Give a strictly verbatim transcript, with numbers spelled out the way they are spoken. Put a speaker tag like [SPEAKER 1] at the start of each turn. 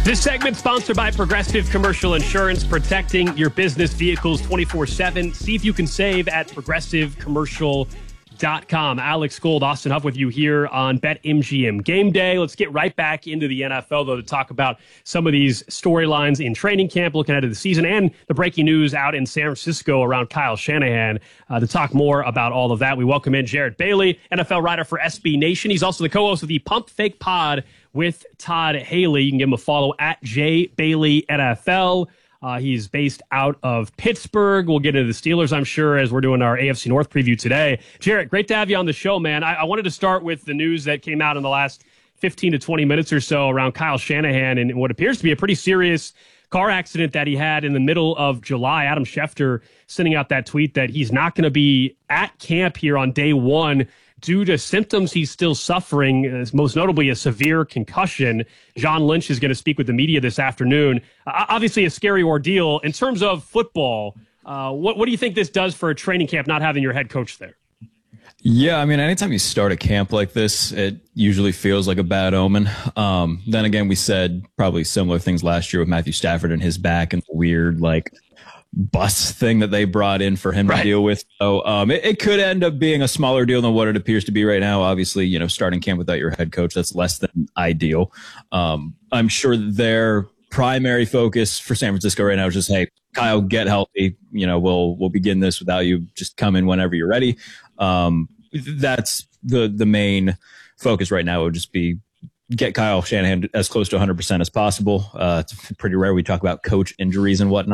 [SPEAKER 1] This segment sponsored by Progressive Commercial Insurance, protecting your business vehicles twenty-four seven. See if you can save at progressive commercial dot com. Alex Gold, Austin Huff with you here on BetMGM Game Day. Let's get right back into the N F L, though, to talk about some of these storylines in training camp, looking ahead to the season, and the breaking news out in San Francisco around Kyle Shanahan. Uh, to talk more about all of that, we welcome in Jarrett Bailey, N F L writer for S B Nation. He's also the co-host of the Pump Fake Pod with Todd Haley. You can give him a follow at J Bailey N F L. Uh, he's based out of Pittsburgh. We'll get into the Steelers, I'm sure, as we're doing our A F C North preview today. Jarrett, great to have you on the show, man. I, I wanted to start with the news that came out in the last fifteen to twenty minutes or so around Kyle Shanahan and what appears to be a pretty serious car accident that he had in the middle of July. Adam Schefter sending out that tweet that he's not going to be at camp here on day one due to symptoms he's still suffering, uh, most notably a severe concussion. John Lynch is going to speak with the media this afternoon. Uh, obviously a scary ordeal. In terms of football, uh, what, what do you think this does for a training camp, not having your head coach there?
[SPEAKER 2] Yeah, I mean, anytime you start a camp like this, it usually feels like a bad omen. Um, then again, we said probably similar things last year with Matthew Stafford and his back and the weird, like, bus thing that they brought in for him right. to deal with. So um, it, it could end up being a smaller deal than what it appears to be right now. Obviously, you know, starting camp without your head coach, that's less than ideal. Um, I'm sure their primary focus for San Francisco right now is just, hey, Kyle, get healthy. You know, we'll we'll begin this without you. Just come in whenever you're ready. Um, that's the the main focus right now. It would just be get Kyle Shanahan as close to one hundred percent as possible. Uh, it's pretty rare we talk about coach injuries and whatnot.